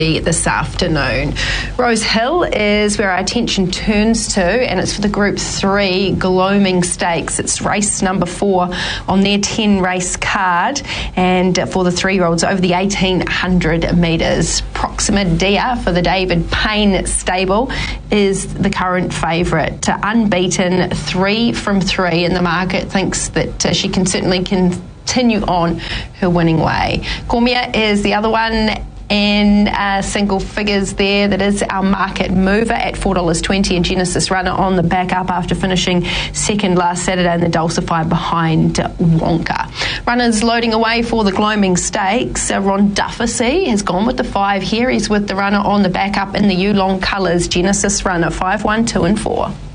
this afternoon. Rose Hill is where our attention turns to, and it's for the Group 3 Gloaming Stakes. It's race number 4 on their 10 race card, and for the 3-year-olds over the 1800 metres. Proxima Dia for the David Payne stable is the current favourite. Unbeaten, 3 from 3, and the market thinks that she can certainly continue on her winning way. Cormier is the other one in single figures there. That is our market mover at $4.20, and Genesis Runner on the back up after finishing second last Saturday in the Dulcify behind Wonka. Runners loading away for the Gloaming Stakes. Ron Dufficy has gone with the 5 here. He's with the runner on the back up in the Yulong colours. Genesis Runner 5, 1, 2 and 4.